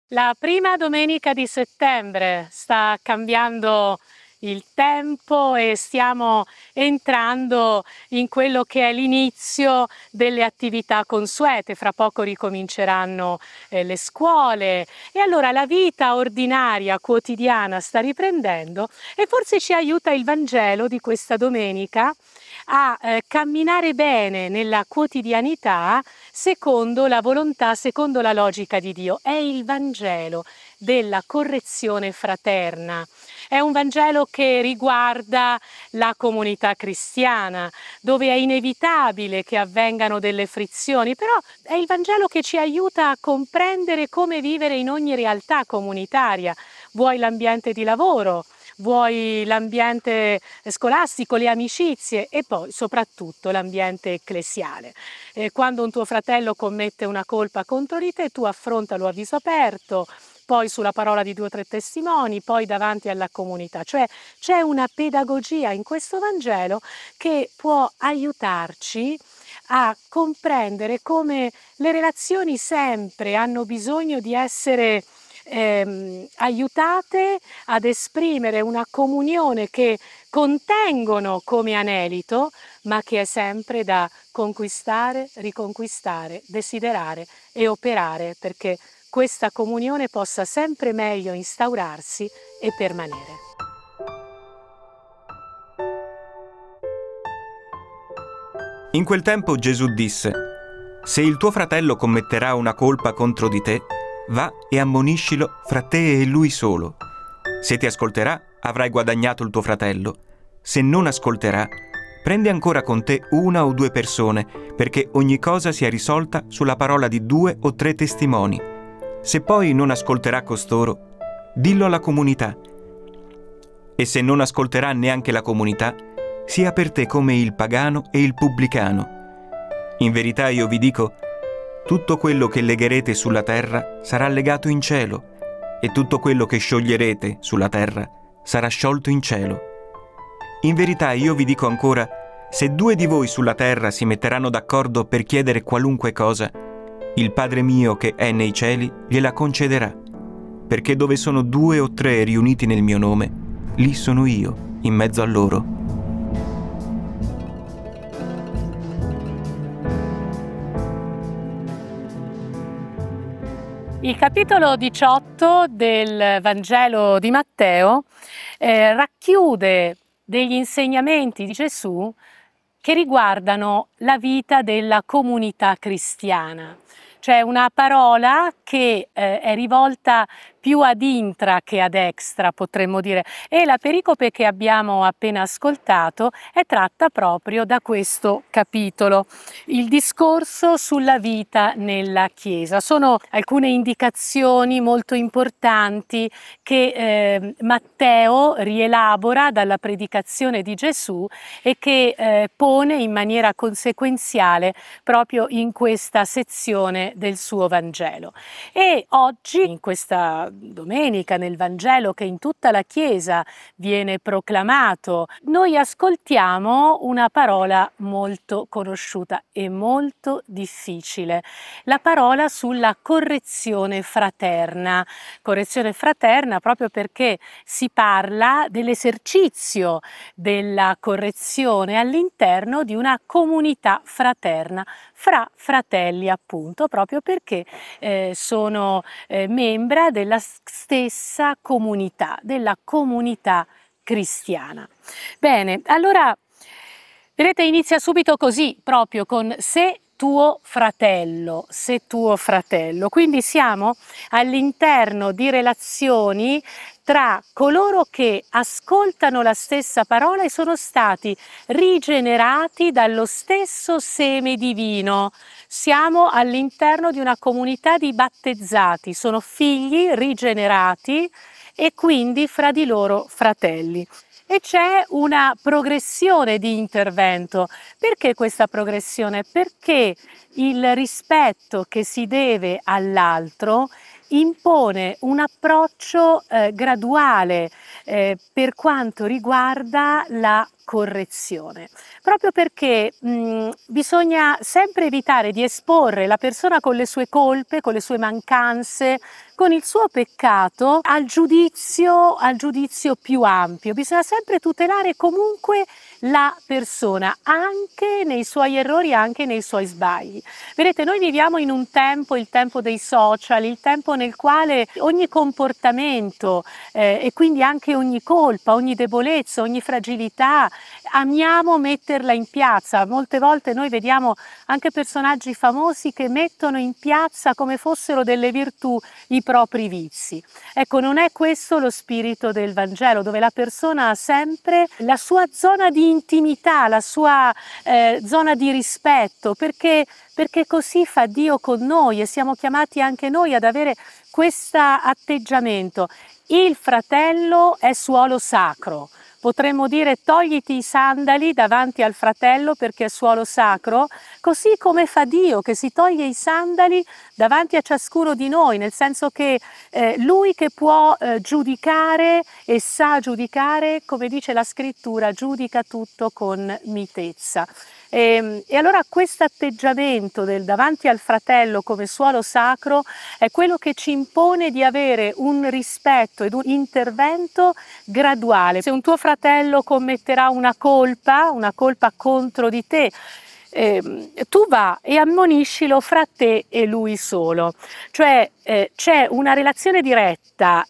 La prima domenica di settembre sta cambiando il tempo e stiamo entrando in quello che è l'inizio delle attività consuete. Fra poco ricominceranno le scuole e allora la vita ordinaria, quotidiana sta riprendendo e forse ci aiuta il Vangelo di questa domenica a camminare bene nella quotidianità secondo la volontà, secondo la logica di Dio. È il Vangelo della correzione fraterna. È un Vangelo che riguarda la comunità cristiana, dove è inevitabile che avvengano delle frizioni, però è il Vangelo che ci aiuta a comprendere come vivere in ogni realtà comunitaria, vuoi l'ambiente di lavoro, vuoi l'ambiente scolastico, le amicizie e poi soprattutto l'ambiente ecclesiale. Quando un tuo fratello commette una colpa contro di te, tu affrontalo a viso aperto, poi sulla parola di 2 o 3 testimoni, poi davanti alla comunità. Cioè c'è una pedagogia in questo Vangelo che può aiutarci a comprendere come le relazioni sempre hanno bisogno di essere aiutate ad esprimere una comunione che contengono come anelito, ma che è sempre da conquistare, riconquistare, desiderare e operare perché questa comunione possa sempre meglio instaurarsi e permanere. In quel tempo Gesù disse: «Se il tuo fratello commetterà una colpa contro di te, va e ammoniscilo fra te e lui solo. Se ti ascolterà, avrai guadagnato il tuo fratello. Se non ascolterà, prendi ancora con te 1 o 2 persone, perché ogni cosa sia risolta sulla parola di 2 o 3 testimoni. Se poi non ascolterà costoro, dillo alla comunità. E se non ascolterà neanche la comunità, sia per te come il pagano e il pubblicano. In verità io vi dico, tutto quello che legherete sulla terra sarà legato in cielo, e tutto quello che scioglierete sulla terra sarà sciolto in cielo. In verità io vi dico ancora, se 2 di voi sulla terra si metteranno d'accordo per chiedere qualunque cosa, il Padre mio che è nei cieli gliela concederà, perché dove sono 2 o 3 riuniti nel mio nome, lì sono io, in mezzo a loro. Il capitolo 18 del Vangelo di Matteo racchiude degli insegnamenti di Gesù che riguardano la vita della comunità cristiana. C'è una parola che è rivolta più ad intra che ad extra, potremmo dire, e la pericope che abbiamo appena ascoltato è tratta proprio da questo capitolo, il discorso sulla vita nella Chiesa. Sono alcune indicazioni molto importanti che Matteo rielabora dalla predicazione di Gesù e che pone in maniera conseguenziale proprio in questa sezione del suo Vangelo. E oggi, in questa domenica, nel Vangelo che in tutta la Chiesa viene proclamato, noi ascoltiamo una parola molto conosciuta e molto difficile, la parola sulla correzione fraterna. Correzione fraterna proprio perché si parla dell'esercizio della correzione all'interno di una comunità fraterna, fra fratelli appunto, proprio perché sono membra della stessa comunità, della comunità cristiana. Bene, allora, vedete, inizia subito così, proprio con se tuo fratello, quindi siamo all'interno di relazioni tra coloro che ascoltano la stessa parola e sono stati rigenerati dallo stesso seme divino. Siamo all'interno di una comunità di battezzati, sono figli rigenerati e quindi fra di loro fratelli. E c'è una progressione di intervento. Perché questa progressione? Perché il rispetto che si deve all'altro impone un approccio graduale, per quanto riguarda la correzione, proprio perché bisogna sempre evitare di esporre la persona con le sue colpe, con le sue mancanze, con il suo peccato al giudizio più ampio. Bisogna sempre tutelare comunque la persona, anche nei suoi errori, anche nei suoi sbagli. Vedete, noi viviamo in un tempo, il tempo dei social, il tempo nel quale ogni comportamento e quindi anche ogni colpa, ogni debolezza, ogni fragilità, amiamo metterla in piazza. Molte volte noi vediamo anche personaggi famosi che mettono in piazza come fossero delle virtù i propri vizi. Ecco, non è questo lo spirito del Vangelo, dove la persona ha sempre la sua zona di intimità, la sua zona di rispetto, perché così fa Dio con noi e siamo chiamati anche noi ad avere questo atteggiamento. Il fratello è suolo sacro. Potremmo dire togliti i sandali davanti al fratello perché è suolo sacro, così come fa Dio che si toglie i sandali davanti a ciascuno di noi, nel senso che Lui che può giudicare e sa giudicare, come dice la scrittura, giudica tutto con mitezza. E allora questo atteggiamento del davanti al fratello come suolo sacro è quello che ci impone di avere un rispetto ed un intervento graduale. Se un tuo fratello commetterà una colpa contro di te, tu va e ammoniscilo fra te e lui solo. Cioè c'è una relazione diretta,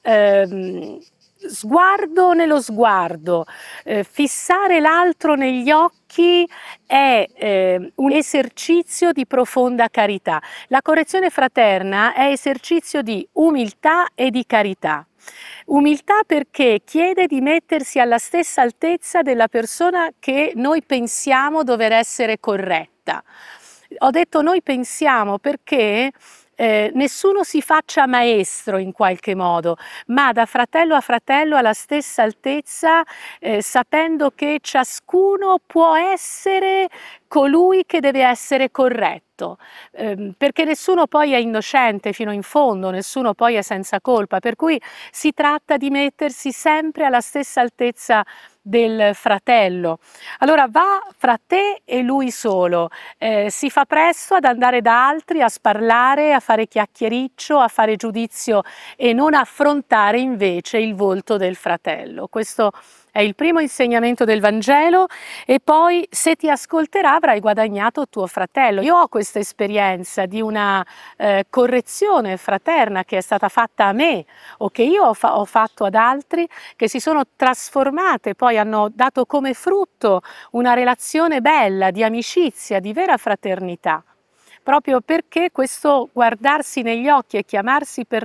sguardo nello sguardo, fissare l'altro negli occhi è un esercizio di profonda carità. La correzione fraterna è esercizio di umiltà e di carità. Umiltà perché chiede di mettersi alla stessa altezza della persona che noi pensiamo dover essere corretta. Ho detto noi pensiamo perché nessuno si faccia maestro in qualche modo, ma da fratello a fratello alla stessa altezza, sapendo che ciascuno può essere colui che deve essere corretto, perché nessuno poi è innocente fino in fondo, nessuno poi è senza colpa, per cui si tratta di mettersi sempre alla stessa altezza del fratello. Allora va fra te e lui solo, si fa presto ad andare da altri, a sparlare, a fare chiacchiericcio, a fare giudizio e non affrontare invece il volto del fratello. Questo è il primo insegnamento del Vangelo e poi se ti ascolterà avrai guadagnato tuo fratello. Io ho questa esperienza di una correzione fraterna che è stata fatta a me o che io ho fatto ad altri, che si sono trasformate, poi hanno dato come frutto una relazione bella, di amicizia, di vera fraternità. Proprio perché questo guardarsi negli occhi e chiamarsi per